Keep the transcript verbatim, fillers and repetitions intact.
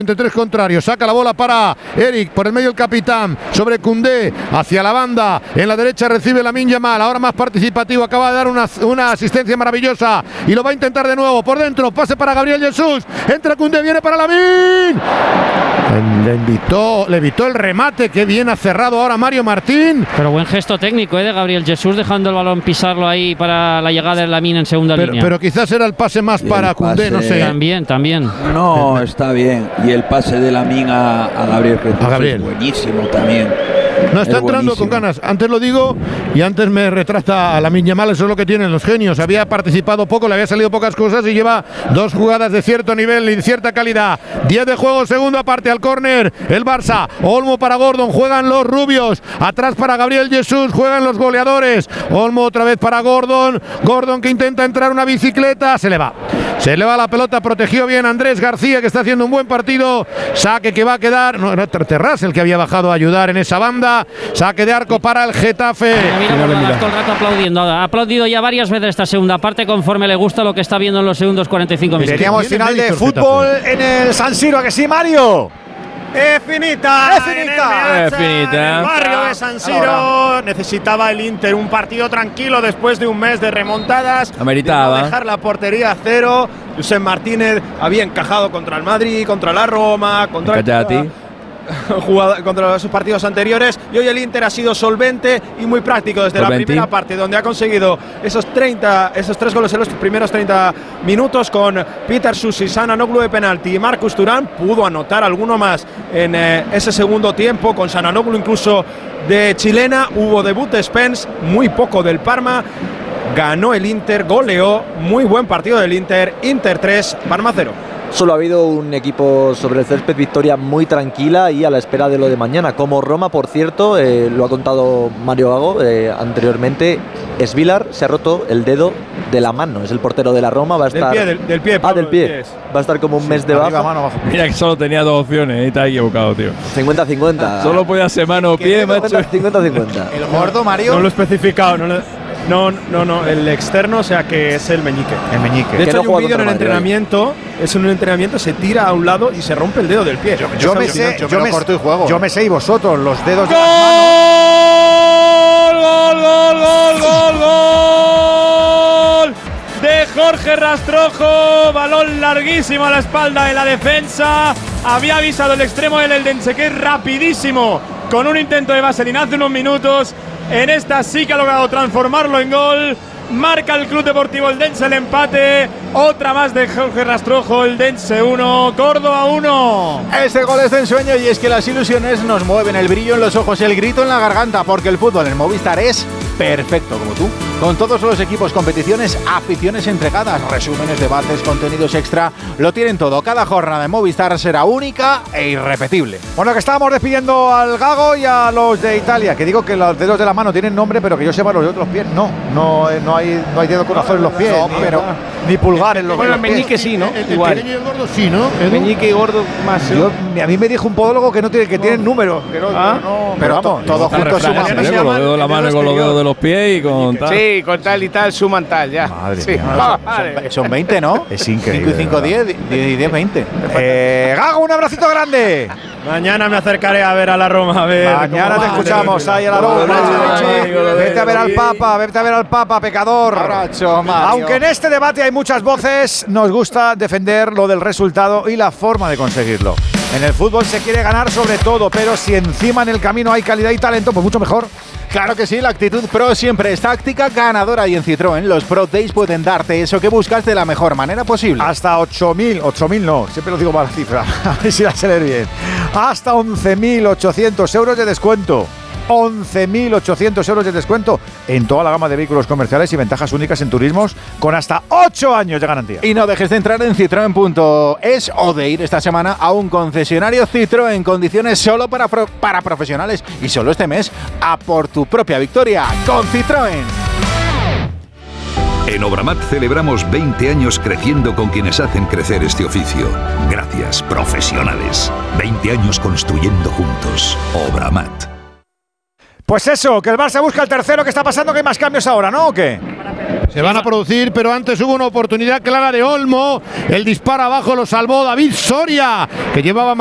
Tres contrarios, saca la bola para Eric, por el medio el capitán, sobre Koundé, hacia la banda, en la derecha recibe Lamine Yamal, ahora más participativo, acaba de dar una, una asistencia maravillosa y lo va a intentar de nuevo, por dentro, pase para Gabriel Jesús, entra Koundé, viene para Lamine, le evitó, le evitó el remate, que bien ha cerrado ahora Mario Martín. Pero buen gesto técnico ¿eh? de Gabriel Jesús, dejando el balón pisarlo ahí para la llegada de Lamine en segunda pero, línea. Pero quizás era el pase más y para Koundé, no sé. También, también. No, está bien. Y el pase de Lamine a, a Gabriel Jesús a Gabriel. es buenísimo también. No, está es entrando buenísimo. con ganas. Antes lo digo y antes me retracta a Lamine Yamal. Eso es lo que tienen los genios. Había participado poco, le había salido pocas cosas y lleva dos jugadas de cierto nivel y de cierta calidad. diez de juego, segunda parte al córner. El Barça, Olmo para Gordon, juegan los rubios. Atrás para Gabriel Jesús, juegan los goleadores. Olmo otra vez para Gordon. Gordon que intenta entrar una bicicleta, se le va. Se le va la pelota, protegió bien Andrés García, que está haciendo un buen partido. Saque que va a quedar. No, era Terrás el que había bajado a ayudar en esa banda. Saque de arco para el Getafe. Mira, mira, mira. Todo el rato aplaudiendo. Ha aplaudido ya varias veces esta segunda parte, conforme le gusta lo que está viendo en los segundos cuarenta y cinco minutos. Teníamos final de fútbol en el San Siro, ¿a que sí, Mario? ¡Es finita! ¡Es finita! ¡Es finita! El barrio de San Siro necesitaba el Inter un partido tranquilo después de un mes de remontadas. Ameritaba. De no dejar la portería a cero. Josep Martínez había encajado contra el Madrid, contra la Roma, contra el jugado contra sus partidos anteriores, y hoy el Inter ha sido solvente y muy práctico desde solvente. La primera parte, donde ha conseguido esos treinta, esos tres goles en los primeros treinta minutos con Peter Susi, Sananoglu de penalti y Marcus Thuram. Pudo anotar alguno más en eh, ese segundo tiempo, con Sananoglu incluso de chilena. Hubo debut de Spence, muy poco del Parma. Ganó el Inter, goleó, muy buen partido del Inter. Inter tres, Parma cero. Solo ha habido un equipo sobre el césped, victoria muy tranquila y a la espera de lo de mañana. Como Roma, por cierto, eh, lo ha contado Mario Gago eh, anteriormente, Svilar se ha roto el dedo de la mano. Es el portero de la Roma, va a estar… Del pie, del, del pie. Ah, del pie. Va a estar como un sí, mes de baja. Mano, bajo. Mira que solo tenía dos opciones y está equivocado, tío. cincuenta cincuenta. Solo podía ser mano o pie, macho. cincuenta cincuenta. El gordo, Mario. No lo he especificado, no lo… No, no, no, el externo, o sea que es el meñique. El meñique. De hecho, no hay un vídeo en el entrenamiento, es en un entrenamiento, se tira a un lado y se rompe el dedo del pie. Yo, yo me sé, yo, yo me, corto y juego. Yo me sé y vosotros, los dedos ¡Gol! de las manos. ¡Gol, gol, gol, gol, gol! De Jorge Rastrojo, balón larguísimo a la espalda de la defensa. Había avisado el extremo del Eldense, que es rapidísimo, con un intento de vaselina hace unos minutos. En esta sí que ha logrado transformarlo en gol. Marca el Club Deportivo Eldense el empate. Otra más de Jorge Rastrojo. Eldense uno, Córdoba uno. Este gol es de ensueño y es que las ilusiones nos mueven, el brillo en los ojos, el grito en la garganta, porque el fútbol en Movistar es perfecto, como tú. Con todos los equipos, competiciones, aficiones entregadas, resúmenes, debates, contenidos extra, lo tienen todo. Cada jornada de Movistar será única e irrepetible. Bueno, que estábamos despidiendo al Gago y a los de Italia, que digo que los dedos de la mano tienen nombre, pero que yo sepa los de otros pies no. No, no hay, no hay dedo corazón en los pies, no, ni, pero, ni pulgar en los pies. Bueno, el meñique sí, ¿no? El, el, Igual. El pequeño y el gordo sí, ¿no? El meñique y gordo más. Yo, a mí me dijo un podólogo que no tiene, que no. tienen números. Que no, ¿Ah? no, pero vamos, todos juntos suman. Con los dedos de la mano y con los dedos de los pies y con tal. Sí, con tal y tal suman tal, ya. Madre sí. mía, no, son, son veinte, ¿no? Es increíble. cinco y cinco, diez, diez, veinte. Eh, Gago, un abracito grande. Mañana me acercaré a ver a la Roma. A ver Mañana te escuchamos ahí a la Roma. Vete a ver al Papa, vete a ver al Papa, pecador. Abrazo, Mario. Aunque en este debate hay muchas voces, nos gusta defender lo del resultado y la forma de conseguirlo. En el fútbol se quiere ganar sobre todo, pero si encima en el camino hay calidad y talento, pues mucho mejor. Claro que sí, la actitud Pro siempre es táctica ganadora y en Citroën los Pro Days pueden darte eso que buscas de la mejor manera posible. Hasta ocho mil, ocho mil no, siempre lo digo mal la cifra, a ver si la sé leer bien. Hasta once mil ochocientos euros de descuento. once mil ochocientos euros de descuento en toda la gama de vehículos comerciales y ventajas únicas en turismos con hasta ocho años de garantía. Y no dejes de entrar en citroen punto es o de ir esta semana a un concesionario Citroën en condiciones solo para, pro, para profesionales y solo este mes a por tu propia victoria con Citroën. En Obramat celebramos veinte años creciendo con quienes hacen crecer este oficio. Gracias, profesionales. veinte años construyendo juntos. Obramat. Pues eso, que el Barça busca el tercero. ¿Qué está pasando? ¿Que hay más cambios ahora, no? ¿O qué? Se van a producir, pero antes hubo una oportunidad clara de Olmo. El disparo abajo lo salvó David Soria, que llevaba